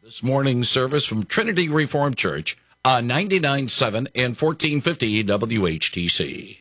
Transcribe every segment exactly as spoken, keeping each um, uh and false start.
This morning's service from Trinity Reformed Church on ninety-nine point seven and fourteen fifty W H T C.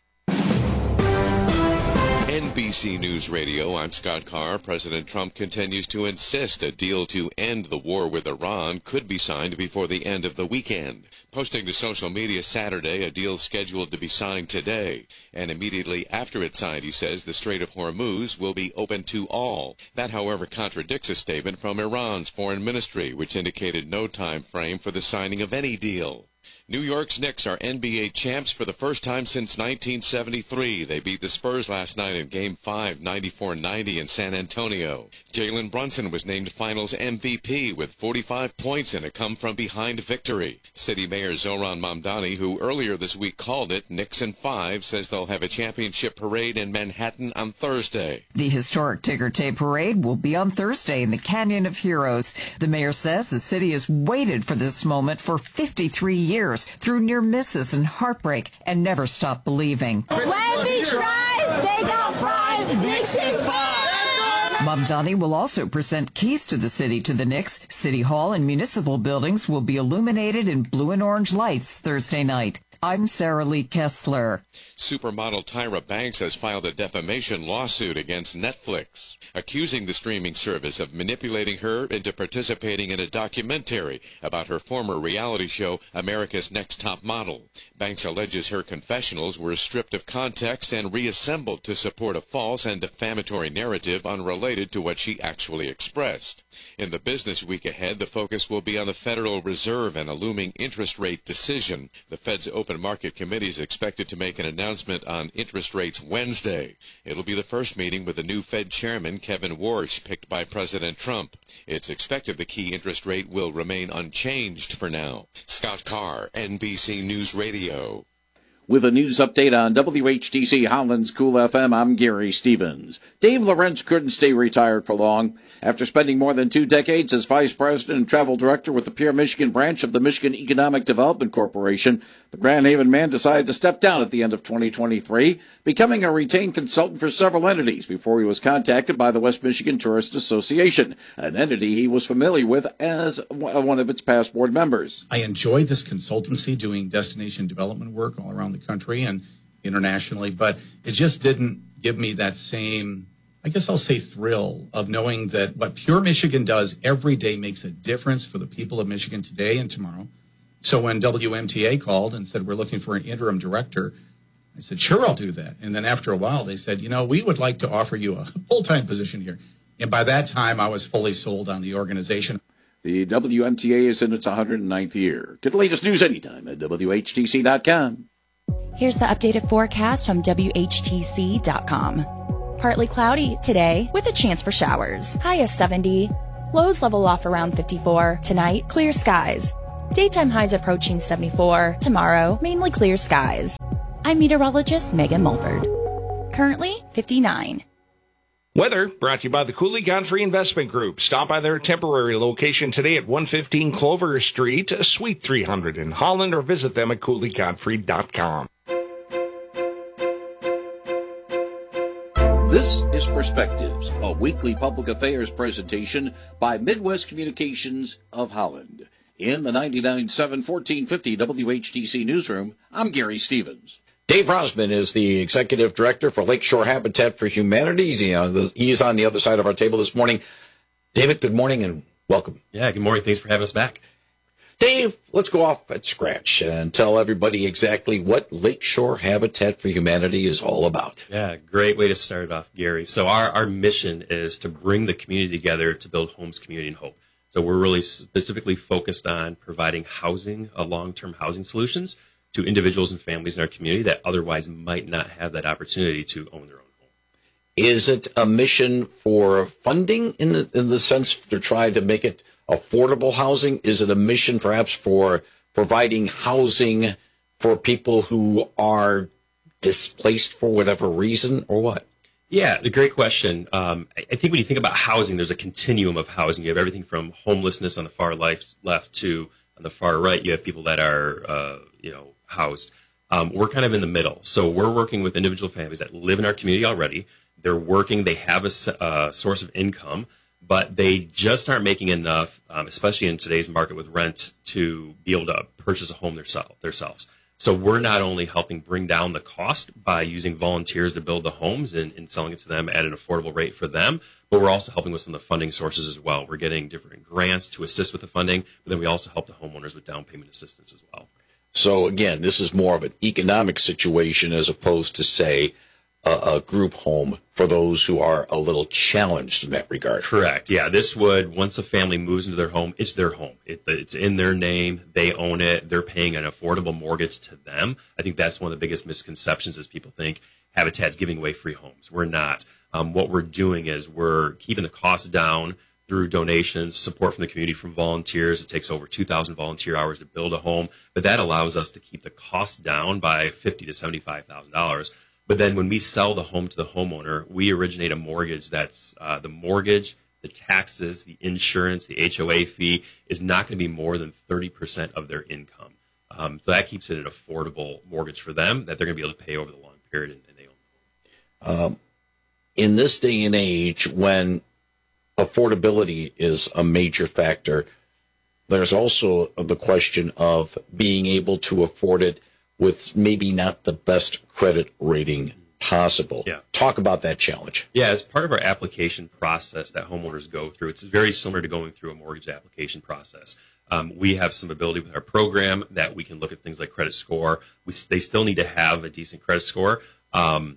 N B C News Radio, I'm Scott Carr. President Trump continues to insist a deal to end the war with Iran could be signed before the end of the weekend. Posting to social media Saturday, a deal scheduled to be signed today. And immediately after it's signed, he says, the Strait of Hormuz will be open to all. That, however, contradicts a statement from Iran's foreign ministry, which indicated no time frame for the signing of any deal. New York's Knicks are N B A champs for the first time since nineteen seventy-three. They beat the Spurs last night in Game five, ninety-four ninety in San Antonio. Jalen Brunson was named Finals M V P with forty-five points in a come-from-behind victory. City Mayor Zohran Mamdani, who earlier this week called it Knicks in five, says they'll have a championship parade in Manhattan on Thursday. The historic Ticker Tape Parade will be on Thursday in the Canyon of Heroes. The mayor says the city has waited for this moment for fifty-three years, through near misses and heartbreak, and never stopped believing. When we tried, they got fried. Knicks in five. Mamdani will also present keys to the city to the Knicks. City Hall and municipal buildings will be illuminated in blue and orange lights Thursday night. I'm Sarah Lee Kessler. Supermodel Tyra Banks has filed a defamation lawsuit against Netflix, accusing the streaming service of manipulating her into participating in a documentary about her former reality show, America's Next Top Model. Banks alleges her confessionals were stripped of context and reassembled to support a false and defamatory narrative unrelated to what she actually expressed. In the business week ahead, the focus will be on the Federal Reserve and a looming interest rate decision. The Fed's Open Market Committee is expected to make an announcement on interest rates Wednesday. It'll be the first meeting with the new Fed chairman, Kevin Warsh, picked by President Trump. It's expected the key interest rate will remain unchanged for now. Scott Carr, N B C News Radio. With a news update on W H T C Holland's Cool F M, I'm Gary Stevens. Dave Lorenz couldn't stay retired for long. After spending more than two decades as vice president and travel director with the Pierre, Michigan branch of the Michigan Economic Development Corporation, the Grand Haven man decided to step down at the end of twenty twenty-three, becoming a retained consultant for several entities before he was contacted by the West Michigan Tourist Association, an entity he was familiar with as one of its past board members. I enjoy this consultancy, doing destination development work all around the country and internationally, but it just didn't give me that same, I guess I'll say, thrill of knowing that what Pure Michigan does every day makes a difference for the people of Michigan today and tomorrow. So when W M T A called and said, we're looking for an interim director, I said, sure, I'll do that. And then after a while, they said, you know, we would like to offer you a full-time position here. And by that time, I was fully sold on the organization. The W M T A is in its one hundred ninth year. Get the latest news anytime at W H T C dot com. Here's the updated forecast from W H T C dot com. Partly cloudy today with a chance for showers. High of seventy. Lows level off around fifty-four. Tonight, clear skies. Daytime highs approaching seventy-four. Tomorrow, mainly clear skies. I'm meteorologist Megan Mulford. Currently, fifty-nine. Weather brought to you by the Cooley Godfrey Investment Group. Stop by their temporary location today at one fifteen Clover Street, Suite three hundred in Holland, or visit them at cooley godfrey dot com. This is Perspectives, a weekly public affairs presentation by Midwest Communications of Holland. In the ninety-nine point seven, fourteen fifty W H T C newsroom, I'm Gary Stevens. Dave Rosman is the executive director for Lakeshore Habitat for Humanity. He's on the other side of our table this morning. David, good morning and welcome. Yeah, good morning. Thanks for having us back. Dave, let's go off at scratch and tell everybody exactly what Lakeshore Habitat for Humanity is all about. Yeah, great way to start it off, Gary. So our, our mission is to bring the community together to build homes, community, and hope. So we're really specifically focused on providing housing, uh, long-term housing solutions to individuals and families in our community that otherwise might not have that opportunity to own their own home. Is it a mission for funding in the, in the sense to try to make it affordable housing? Is it a mission perhaps for providing housing for people who are displaced for whatever reason, or what? Yeah, a great question. Um, I think when you think about housing, there's a continuum of housing. You have everything from homelessness on the far left, left to on the far right, you have people that are, uh, you know, housed. Um, we're kind of in the middle. So we're working with individual families that live in our community already. They're working. They have a uh, source of income. but they just aren't making enough, um, especially in today's market with rent, to be able to purchase a home themselves. themselves. So we're not only helping bring down the cost by using volunteers to build the homes and, and selling it to them at an affordable rate for them, but we're also helping with some of the funding sources as well. We're getting different grants to assist with the funding, but then we also help the homeowners with down payment assistance as well. So again, this is more of an economic situation as opposed to, say, a, a group home for those who are a little challenged in that regard. Correct. Yeah, this would, once a family moves into their home, it's their home. It, it's in their name. They own it. They're paying an affordable mortgage to them. I think that's one of the biggest misconceptions is people think Habitat's giving away free homes. We're not. Um, what we're doing is we're keeping the costs down through donations, support from the community, from volunteers. It takes over two thousand volunteer hours to build a home, but that allows us to keep the costs down by fifty thousand to seventy-five thousand dollars. But then when we sell the home to the homeowner, we originate a mortgage that's uh, the mortgage, the taxes, the insurance, the H O A fee is not going to be more than thirty percent of their income. Um, so that keeps it an affordable mortgage for them that they're going to be able to pay over the long period, and, and they own the home. Um, in this day and age, when affordability is a major factor, there's also the question of being able to afford it with maybe not the best credit rating possible. Yeah. Talk about that challenge. Yeah, as part of our application process that homeowners go through, it's very similar to going through a mortgage application process. Um, we have some ability with our program that we can look at things like credit score. We, they still need to have a decent credit score, um,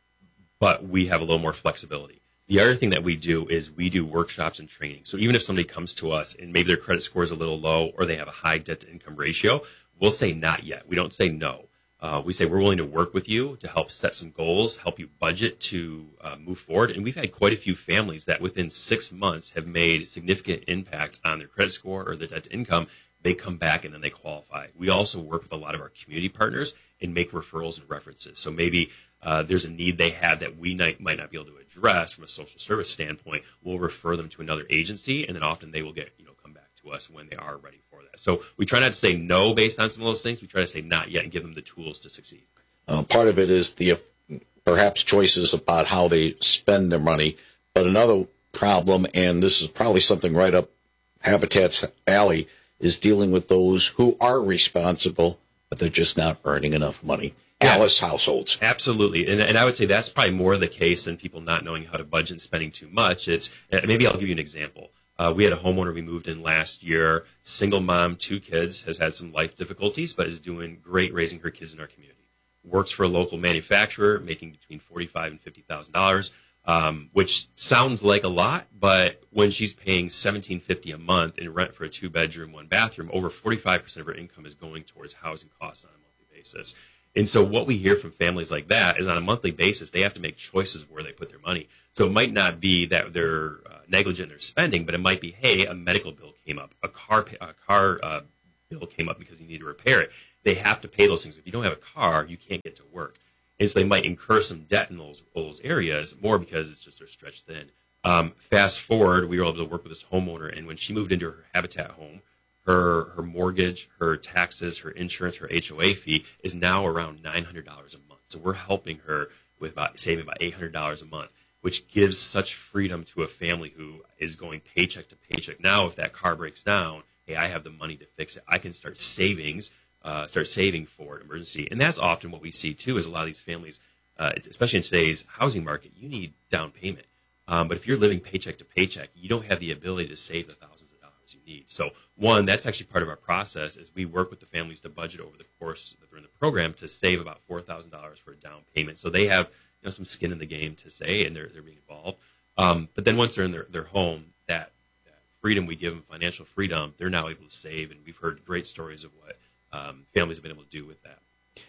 but we have a little more flexibility. The other thing that we do is we do workshops and training. So even if somebody comes to us and maybe their credit score is a little low or they have a high debt-to-income ratio, we'll say not yet. We don't say no. Uh, we say we're willing to work with you to help set some goals, help you budget to uh, move forward. And we've had quite a few families that within six months have made significant impact on their credit score or their debt-to-income. They come back and then they qualify. We also work with a lot of our community partners and make referrals and references. So maybe uh, there's a need they had that we might, might not be able to address from a social service standpoint. We'll refer them to another agency, and then often they will get, you know, come back to us when they are ready for that. So we try not to say no based on some of those things. We try to say not yet and give them the tools to succeed. Uh, part of it is the uh, perhaps choices about how they spend their money. But another problem, and this is probably something right up Habitat's alley, is dealing with those who are responsible, but they're just not earning enough money. Yeah. Alice households. Absolutely. And, and I would say that's probably more the case than people not knowing how to budget and spending too much. It's maybe I'll give you an example. Uh, we had a homeowner we moved in last year, single mom, two kids, has had some life difficulties, but is doing great raising her kids in our community. Works for a local manufacturer, making between forty-five thousand dollars and fifty thousand dollars, um, which sounds like a lot, but when she's paying seventeen fifty a month in rent for a two-bedroom, one-bathroom, over forty-five percent of her income is going towards housing costs on a monthly basis. And so what we hear from families like that is on a monthly basis, they have to make choices of where they put their money. So it might not be that they're uh, negligent in their spending, but it might be, hey, a medical bill came up, a car a car uh, bill came up because you need to repair it. They have to pay those things. If you don't have a car, you can't get to work. And so they might incur some debt in those, those areas more because it's just they're stretched thin. Um, fast forward, we were able to work with this homeowner, and when she moved into her Habitat home, Her her mortgage, her taxes, her insurance, her H O A fee is now around nine hundred dollars a month. So we're helping her with about saving about eight hundred dollars a month, which gives such freedom to a family who is going paycheck to paycheck. Now, if that car breaks down, hey, I have the money to fix it. I can start savings, uh, start saving for an emergency. And that's often what we see, too, is a lot of these families, uh, especially in today's housing market, you need down payment. Um, but if you're living paycheck to paycheck, you don't have the ability to save the thousands of dollars you need. So one, that's actually part of our process is we work with the families to budget over the course that they're in the program to save about four thousand dollars for a down payment. So they have, you know, some skin in the game to say, and they're, they're being involved. Um, but then once they're in their, their home, that, that freedom we give them, financial freedom, they're now able to save. And we've heard great stories of what um, families have been able to do with that.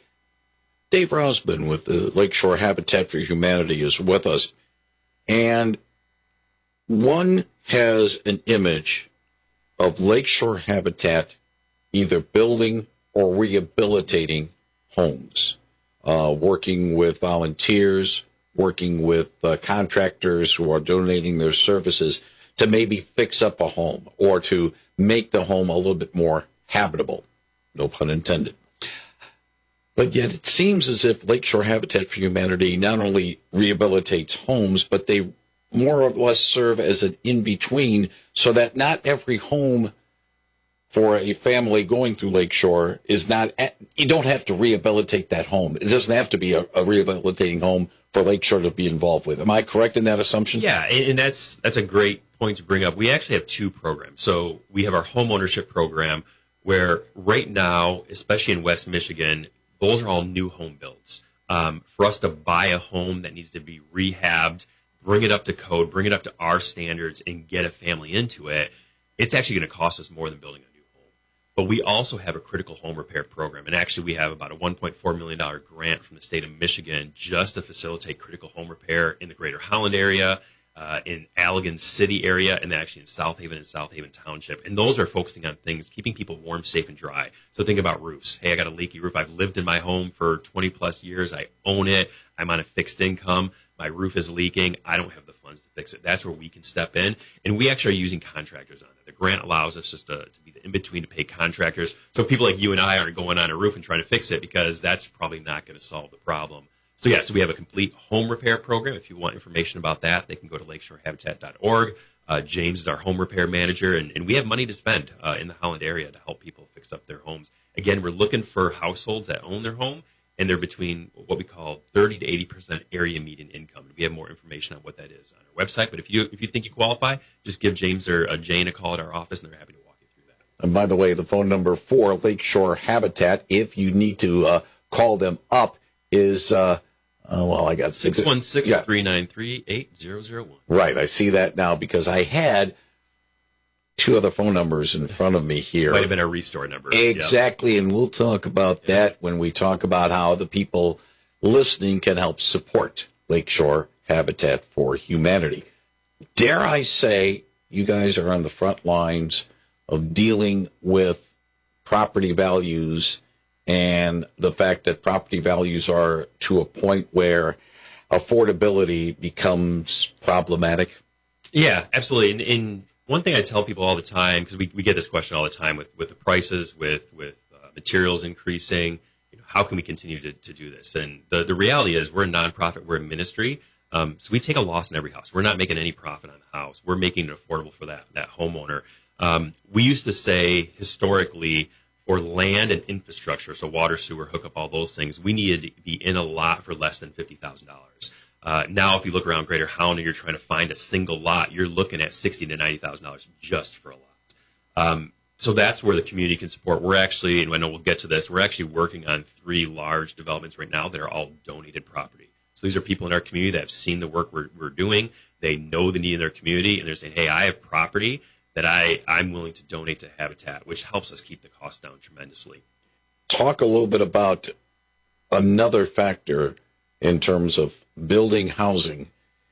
Dave Rosman with the Lakeshore Habitat for Humanity is with us. And one has an image of Lakeshore Habitat either building or rehabilitating homes, uh, working with volunteers, working with uh, contractors who are donating their services to maybe fix up a home or to make the home a little bit more habitable, no pun intended. But yet it seems as if Lakeshore Habitat for Humanity not only rehabilitates homes, but they more or less serve as an in-between so that not every home for a family going through Lakeshore is not, you don't have to rehabilitate that home. It doesn't have to be a, a rehabilitating home for Lakeshore to be involved with. Am I correct in that assumption? Yeah, and, and that's that's a great point to bring up. We actually have two programs. So we have our home ownership program where right now, especially in West Michigan, those are all new home builds. Um, for us to buy a home that needs to be rehabbed, bring it up to code, bring it up to our standards, and get a family into it, it's actually going to cost us more than building a new home. But we also have a critical home repair program. And actually, we have about a one point four million dollars grant from the state of Michigan just to facilitate critical home repair in the greater Holland area, uh, in Allegan City area, and then actually in South Haven and South Haven Township. And those are focusing on things, keeping people warm, safe, and dry. So think about roofs. Hey, I got a leaky roof. I've lived in my home for twenty plus years. I own it. I'm on a fixed income. My roof is leaking. I don't have the funds to fix it. That's where we can step in. And we actually are using contractors on it. The grant allows us just to, to be the in-between to pay contractors. So people like you and I aren't going on a roof and trying to fix it because that's probably not going to solve the problem. So, yeah, so we have a complete home repair program. If you want information about that, they can go to lakeshore habitat dot org. Uh, James is our home repair manager, and, and we have money to spend uh, in the Holland area to help people fix up their homes. Again, we're looking for households that own their home, and they're between what we call thirty to eighty percent area median income. We have more information on what that is on our website. But if you if you think you qualify, just give James or uh, Jane a call at our office, and they're happy to walk you through that. And by the way, the phone number for Lakeshore Habitat, if you need to uh, call them up, is, uh, uh, well, I got six one six, three nine three, eight zero zero one. Right, I see that now because I had two other phone numbers in front of me here. Might have been a restore number. Exactly, yeah. And we'll talk about that when we talk about how the people listening can help support Lakeshore Habitat for Humanity. Dare I say, you guys are on the front lines of dealing with property values and the fact that property values are to a point where affordability becomes problematic. Yeah, absolutely. And, and one thing I tell people all the time, because we, we get this question all the time with, with the prices, with, with uh, materials increasing, you know, how can we continue to, to do this? And the, the reality is we're a nonprofit, we're a ministry, um, so we take a loss in every house. We're not making any profit on the house. We're making it affordable for that, that homeowner. Um, we used to say historically for land and infrastructure, so water, sewer, hookup, all those things, we needed to be in a lot for less than fifty thousand dollars. Uh, now, if you look around Greater Holland and you're trying to find a single lot, you're looking at sixty thousand to ninety thousand dollars just for a lot. Um, so that's where the community can support. We're actually, and I know we'll get to this, we're actually working on three large developments right now that are all donated property. So these are people in our community that have seen the work we're, we're doing. They know the need in their community, and they're saying, hey, I have property that I, I'm willing to donate to Habitat, which helps us keep the cost down tremendously. Talk a little bit about another factor in terms of building housing,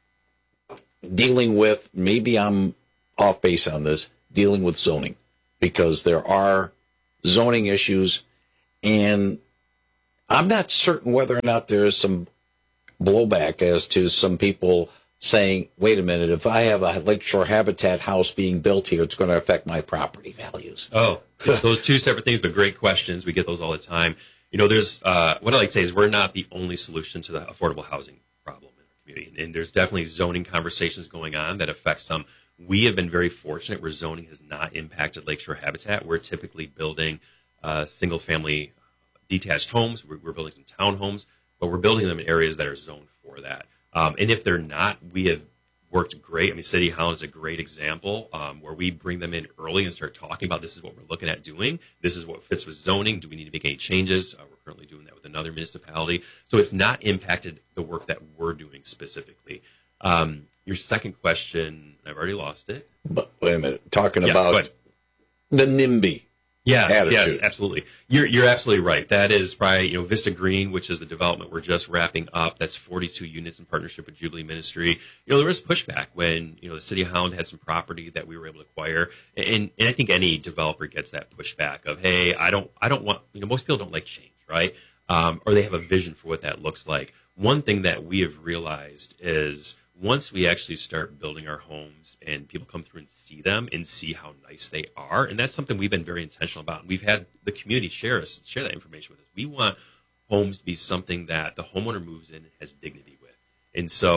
dealing with, maybe I'm off base on this, dealing with zoning, because there are zoning issues, and I'm not certain whether or not there is some blowback as to some people saying, wait a minute, if I have a Lakeshore Habitat house being built here, it's going to affect my property values. Oh, those two separate things, but great questions. We get those all the time. You know, there's uh, what I like to say is we're not the only solution to the affordable housing problem in our community. And there's definitely zoning conversations going on that affect some. We have been very fortunate where zoning has not impacted Lakeshore Habitat. We're typically building uh, single-family detached homes. We're, we're building some townhomes, but we're building them in areas that are zoned for that. Um, and if they're not, we have worked great. I mean, City of Holland is a great example um, where we bring them in early and start talking about this is what we're looking at doing. This is what fits with zoning. Do we need to make any changes? Uh, we're currently doing that with another municipality. So it's not impacted the work that we're doing specifically. Um, your second question, I've already lost it. But wait a minute. Talking yeah, about the NIMBY. Yes, attitude. yes, absolutely. You're you're absolutely right. That is probably, you know, Vista Green, which is the development we're just wrapping up. That's forty-two units in partnership with Jubilee Ministry. You know, there was pushback when, you know, the City of Holland had some property that we were able to acquire, and and I think any developer gets that pushback of, hey, I don't I don't want, you know, most people don't like change, right? Um, or they have a vision for what that looks like. One thing that we have realized is once we actually start building our homes and people come through and see them and see how nice they are, and that's something we've been very intentional about. And we've had the community share us, share that information with us. We want homes to be something that the homeowner moves in and has dignity with. And so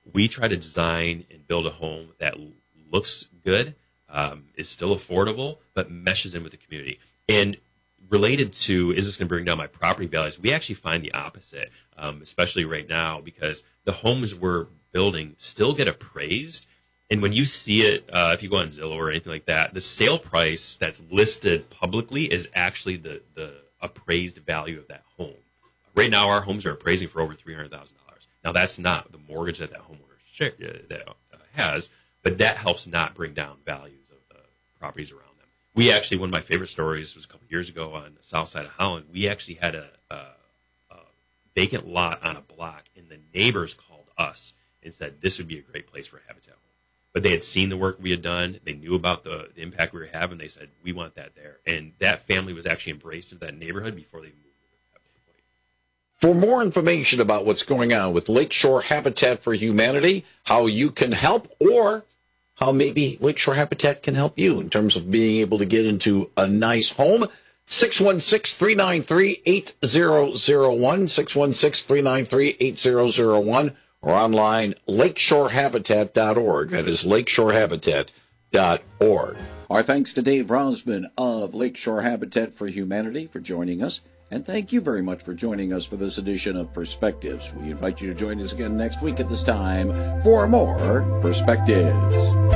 we try to design and build a home that looks good, um, is still affordable, but meshes in with the community. And related to, is this going to bring down my property values? We actually find the opposite, um, especially right now, because the homes we're building still get appraised. And when you see it, uh, if you go on Zillow or anything like that, the sale price that's listed publicly is actually the, the appraised value of that home. Right now, our homes are appraising for over three hundred thousand dollars. Now, that's not the mortgage that that homeowner share, uh, that, uh, has, but that helps not bring down values of the properties around them. We actually, one of my favorite stories was a couple years ago on the south side of Holland. We actually had a, a, a vacant lot on a block, and the neighbors called us and said this would be a great place for a Habitat home. But they had seen the work we had done. They knew about the, the impact we were having. They said, we want that there. And that family was actually embraced into that neighborhood before they moved. For more information about what's going on with Lakeshore Habitat for Humanity, how you can help, or how maybe Lakeshore Habitat can help you in terms of being able to get into a nice home, six one six, three nine three, eight zero zero one, six one six, three nine three, eight zero zero one, or online, lakeshore habitat dot org. That is lakeshore habitat dot org. Our thanks to Dave Rosman of Lakeshore Habitat for Humanity for joining us. And thank you very much for joining us for this edition of Perspectives. We invite you to join us again next week at this time for more Perspectives.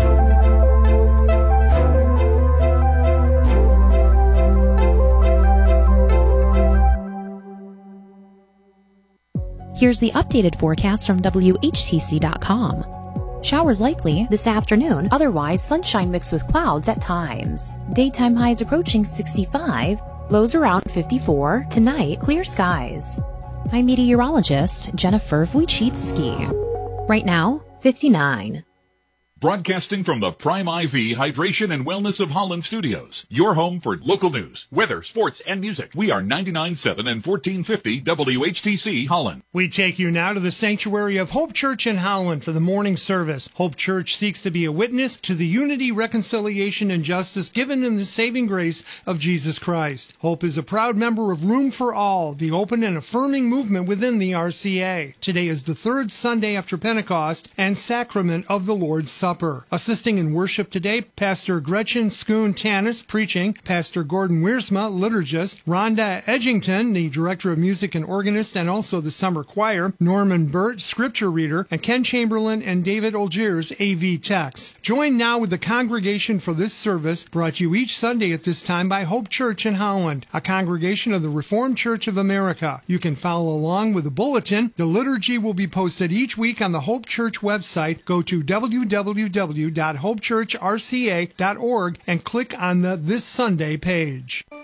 Here's the updated forecast from W H T C dot com. Showers likely this afternoon, otherwise sunshine mixed with clouds at times. Daytime highs approaching sixty-five, lows around fifty-four. Tonight, clear skies. I'm meteorologist Jennifer Wojcicki. Right now, fifty-nine. Broadcasting from the Prime I V Hydration and Wellness of Holland studios. Your home for local news, weather, sports, and music. We are ninety-nine point seven and fourteen fifty W H T C Holland. We take you now to the sanctuary of Hope Church in Holland for the morning service. Hope Church seeks to be a witness to the unity, reconciliation, and justice given in the saving grace of Jesus Christ. Hope is a proud member of Room for All, the open and affirming movement within the R C A. Today is the third Sunday after Pentecost and sacrament of the Lord's Supper. Assisting in worship today, Pastor Gretchen Schoon-Tanis, preaching, Pastor Gordon Wiersma, liturgist, Rhonda Edgington, the director of music and organist and also the summer choir, Norman Burt, scripture reader, and Ken Chamberlain and David Olgiers, A V techs. Join now with the congregation for this service, brought to you each Sunday at this time by Hope Church in Holland, a congregation of the Reformed Church of America. You can follow along with the bulletin. The liturgy will be posted each week on the Hope Church website. Go to w w w dot hope church r c a dot org and click on the This Sunday page.